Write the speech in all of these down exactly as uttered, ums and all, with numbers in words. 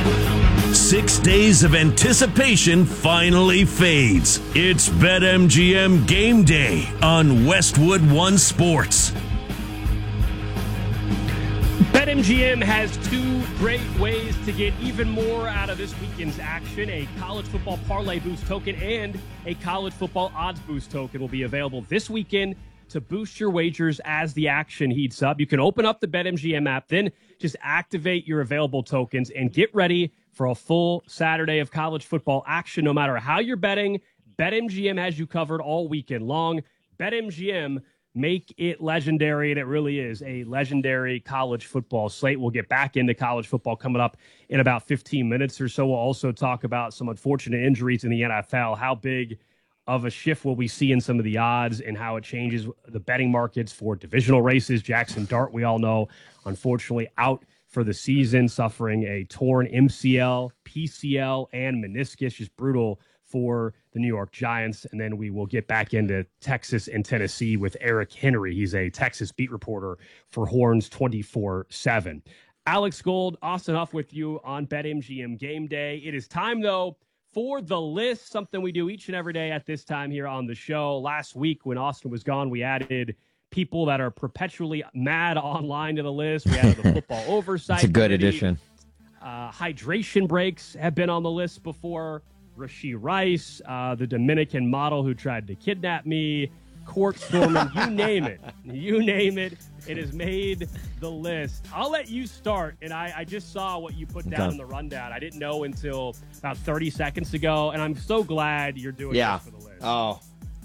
Six days of anticipation finally fades. It's BetMGM Game Day on Westwood One Sports. BetMGM has two great ways to get even more out of this weekend's action. A college football parlay boost token and a college football odds boost token will be available this weekend to boost your wagers as the action heats up. You can open up the BetMGM app, then just activate your available tokens and get ready for a full Saturday of college football action. No matter how you're betting, BetMGM has you covered all weekend long. BetMGM, make it legendary, and it really is a legendary college football slate. We'll get back into college football coming up in about fifteen minutes or so. We'll also talk about some unfortunate injuries in the N F L. How big of a shift will we see in some of the odds and how it changes the betting markets for divisional races? Jackson Dart, we all know, unfortunately out for the season, suffering a torn M C L, P C L, and meniscus. Just brutal for the New York Giants. And then we will get back into Texas and Tennessee with Eric Henry. He's a Texas beat reporter for Horns twenty-four seven. Alex Gold, Austin Huff with you on BetMGM Game Day. It is time, though, for the list, something we do each and every day at this time here on the show. Last week when Austin was gone, we added people that are perpetually mad online to the list. We added the football oversight. It's a good committee. addition. Uh, hydration breaks have been on the list before. Rashee Rice, uh, the Dominican model who tried to kidnap me, court storming, you name it. You name it. It has made the list. I'll let you start, and I, I just saw what you put down Okay. in the rundown. I didn't know until about thirty seconds ago, and I'm so glad you're doing Yeah. this for the list. Oh,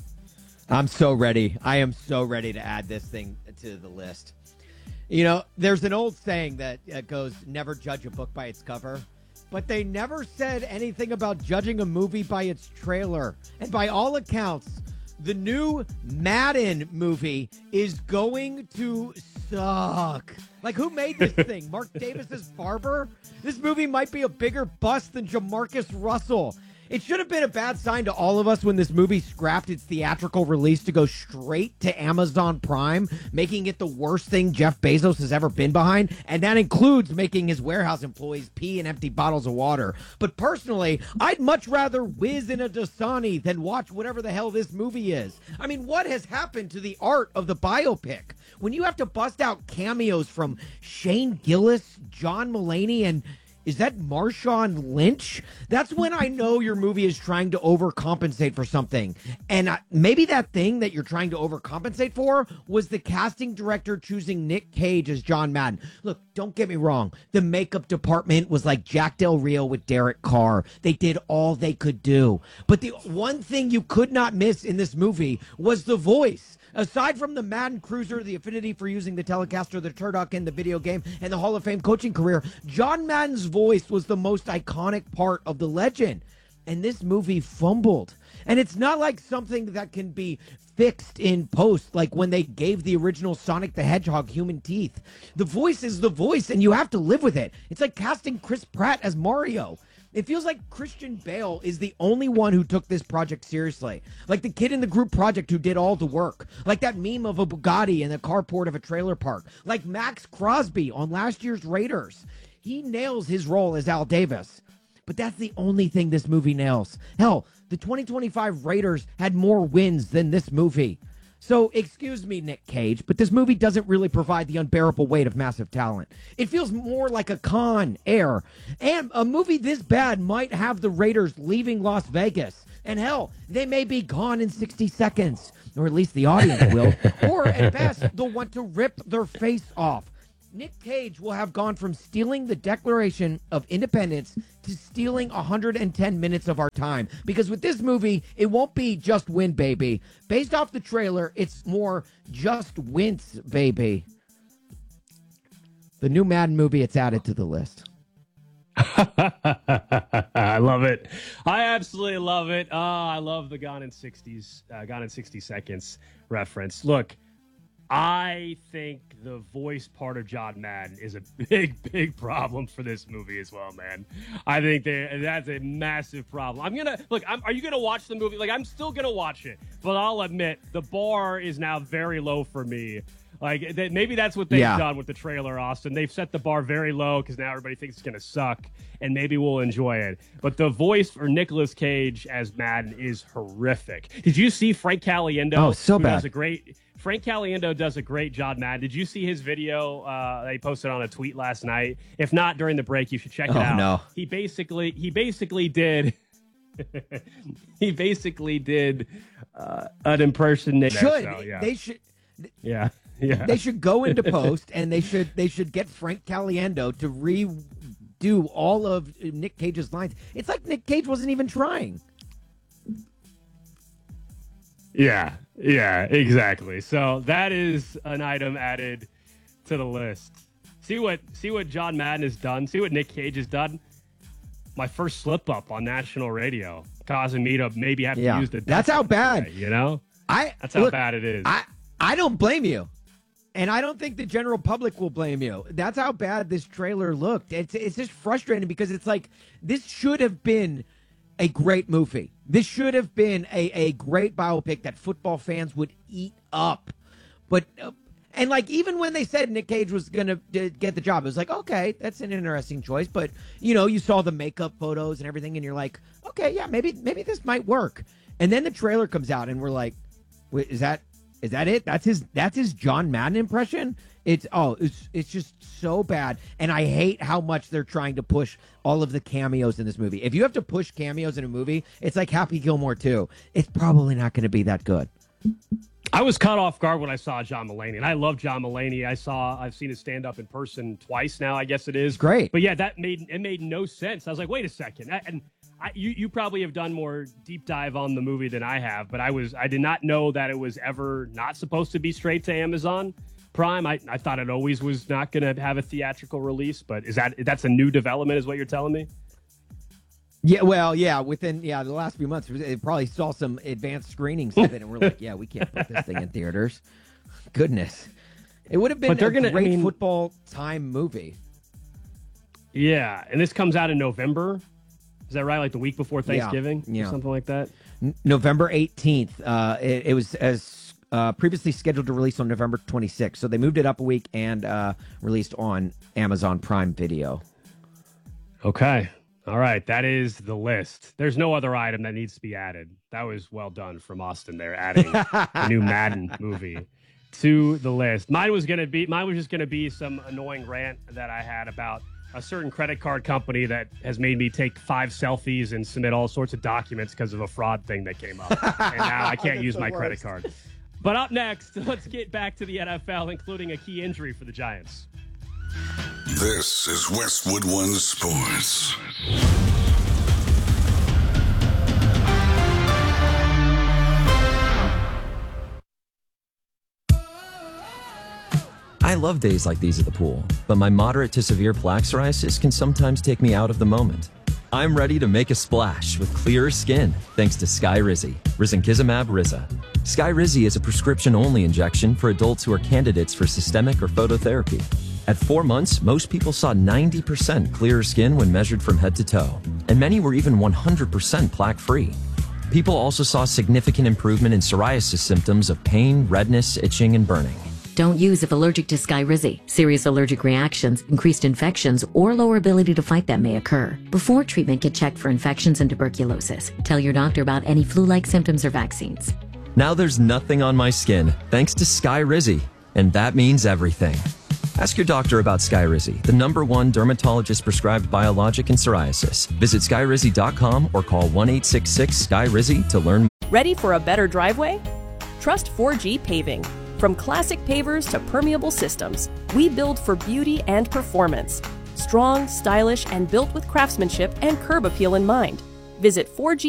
I'm so ready. I am so ready to add this thing to the list. You know, there's an old saying that uh, goes, never judge a book by its cover. But they never said anything about judging a movie by its trailer. And by all accounts, the new Madden movie is going to suck. Like, who made this thing? Mark Davis's barber? This movie might be a bigger bust than Jamarcus Russell. It should have been a bad sign to all of us when this movie scrapped its theatrical release to go straight to Amazon Prime, making it the worst thing Jeff Bezos has ever been behind, and that includes making his warehouse employees pee in empty bottles of water. But personally, I'd much rather whiz in a Dasani than watch whatever the hell this movie is. I mean, what has happened to the art of the biopic? When you have to bust out cameos from Shane Gillis, John Mulaney, and is that Marshawn Lynch? That's when I know your movie is trying to overcompensate for something. And I, maybe that thing that you're trying to overcompensate for was the casting director choosing Nick Cage as John Madden. Look, don't get me wrong. The makeup department was like Jack Del Rio with Derek Carr. They did all they could do. But the one thing you could not miss in this movie was the voice. Aside from the Madden Cruiser, the affinity for using the Telecaster, the Turdock in the video game, and the Hall of Fame coaching career, John Madden's voice was the most iconic part of the legend. And this movie fumbled. And it's not like something that can be fixed in post, like when they gave the original Sonic the Hedgehog human teeth. The voice is the voice, and you have to live with it. It's like casting Chris Pratt as Mario. It feels like Christian Bale is the only one who took this project seriously. Like the kid in the group project who did all the work. Like that meme of a Bugatti in the carport of a trailer park. Like Max Crosby on last year's Raiders. He nails his role as Al Davis. But that's the only thing this movie nails. Hell, the twenty twenty-five Raiders had more wins than this movie. So, excuse me, Nick Cage, but this movie doesn't really provide the unbearable weight of massive talent. It feels more like a Con Air. And a movie this bad might have the Raiders leaving Las Vegas. And hell, they may be gone in sixty seconds. Or at least the audience will. Or at best, they'll want to rip their face off. Nick Cage will have gone from stealing the Declaration of Independence to stealing one hundred ten minutes of our time. Because with this movie, it won't be just win, baby. Based off the trailer, it's more just wince, baby. The new Madden movie, it's added to the list. I love it. I absolutely love it. Oh, I love the Gone in sixties, uh, Gone in sixty Seconds reference. Look, I think the voice part of John Madden is a big, big problem for this movie as well, man. I think that that's a massive problem. I'm gonna look. I'm, are you gonna watch the movie? Like, I'm still gonna watch it, but I'll admit the bar is now very low for me Like they, maybe that's what they've Yeah. done with the trailer, Austin. They've set the bar very low because now everybody thinks it's going to suck, and maybe we'll enjoy it. But the voice for Nicolas Cage as Madden is horrific. Did you see Frank Caliendo? Oh, so who bad. Does a great, Frank Caliendo does a great John Madden. Did you see his video uh, that he posted on a tweet last night? If not, during the break, you should check it Oh, out. no. He basically he basically did he basically did uh, an impersonation. Should So, yeah. they should yeah. Yeah. they should go into post and they should they should get Frank Caliendo to redo all of Nick Cage's lines. It's like Nick Cage wasn't even trying. Yeah, yeah, exactly. So that is an item added to the list. See what see what John Madden has done. See what Nick Cage has done. My first slip up on national radio, causing me to maybe have Yeah. to use the. That's how bad. today, you know. I That's how look, bad it is. I I don't blame you. And I don't think the general public will blame you. That's how bad this trailer looked. It's it's just frustrating because it's like this should have been a great movie. This should have been a, a great biopic that football fans would eat up. But uh, and like even when they said Nick Cage was going to get the job, it was like, okay, that's an interesting choice. But you know, you saw the makeup photos and everything, and you're like, okay, yeah, maybe maybe this might work. And then the trailer comes out, and we're like, wait, is that is that it? That's his that's his John Madden impression. It's oh, it's it's just so bad, and I hate how much they're trying to push all of the cameos in this movie. If you have to push cameos in a movie, it's like Happy Gilmore two. It's probably not going to be that good. I was caught off guard when I saw John Mulaney, and I love John Mulaney. I saw, I've seen his stand up in person twice now. I guess it is Great. But yeah, that made it made no sense. I was like, wait a second, I, and I, you you probably have done more deep dive on the movie than I have, but I was I did not know that it was ever not supposed to be straight to Amazon Prime. I, I thought it always was not going to have a theatrical release, but is that that's a new development? Is what you're telling me? Yeah, well, yeah, within yeah the last few months, it probably saw some advanced screenings of it, and we're like, yeah, we can't put this thing in theaters. Goodness, it would have been But they're a gonna- I great mean- football time movie. Yeah, and this comes out in November. Is that right? Like the week before Thanksgiving, yeah. or something like that. N- November eighteenth. Uh, it, it was as uh, previously scheduled to release on November twenty-sixth, so they moved it up a week and uh, released on Amazon Prime Video. Okay. All right. That is the list. There's no other item that needs to be added. That was well done from Austin there, adding a new Madden movie to the list. Mine was going to be, mine was just going to be some annoying rant that I had about a certain credit card company that has made me take five selfies and submit all sorts of documents because of a fraud thing that came up. And now I can't use my credit card. But up next, let's get back to the N F L, including a key injury for the Giants. This is Westwood One Sports. I love days like these at the pool, but my moderate to severe plaque psoriasis can sometimes take me out of the moment. I'm ready to make a splash with clearer skin thanks to Skyrizi, Risankizumab Riza. Skyrizi is a prescription-only injection for adults who are candidates for systemic or phototherapy. At four months, most people saw ninety percent clearer skin when measured from head to toe, and many were even one hundred percent plaque-free. People also saw significant improvement in psoriasis symptoms of pain, redness, itching, and burning. Don't use if allergic to Skyrizi. Serious allergic reactions, increased infections, or lower ability to fight them may occur. Before treatment, get checked for infections and tuberculosis. Tell your doctor about any flu-like symptoms or vaccines. Now there's nothing on my skin thanks to Skyrizi, and that means everything. Ask your doctor about Skyrizi, the number one dermatologist-prescribed biologic in psoriasis. Visit skyrizi dot com or call one eight six six Skyrizi to learn more. Ready for a better driveway? Trust four G Paving. From classic pavers to permeable systems, we build for beauty and performance. Strong, stylish, and built with craftsmanship and curb appeal in mind. Visit four G